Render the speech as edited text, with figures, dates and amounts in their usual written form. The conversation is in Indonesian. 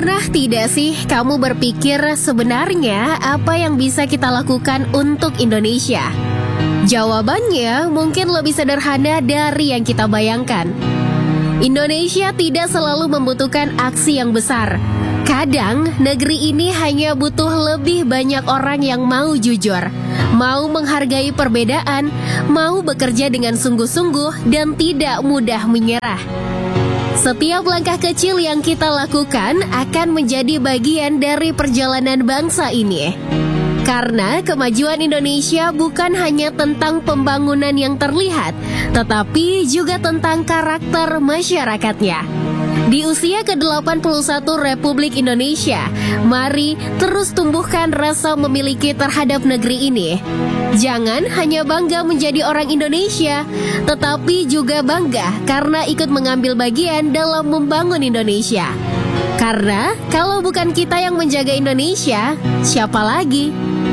Pernah tidak sih kamu berpikir sebenarnya apa yang bisa kita lakukan untuk Indonesia? Jawabannya mungkin lebih sederhana dari yang kita bayangkan. Indonesia tidak selalu membutuhkan aksi yang besar. Kadang negeri ini hanya butuh lebih banyak orang yang mau jujur, mau menghargai perbedaan, mau bekerja dengan sungguh-sungguh dan tidak mudah menyerah. Setiap langkah kecil yang kita lakukan akan menjadi bagian dari perjalanan bangsa ini. Karena kemajuan Indonesia bukan hanya tentang pembangunan yang terlihat, tetapi juga tentang karakter masyarakatnya. Di usia ke-81 Republik Indonesia, mari terus tumbuhkan rasa memiliki terhadap negeri ini. Jangan hanya bangga menjadi orang Indonesia, tetapi juga bangga karena ikut mengambil bagian dalam membangun Indonesia. Karena kalau bukan kita yang menjaga Indonesia, siapa lagi?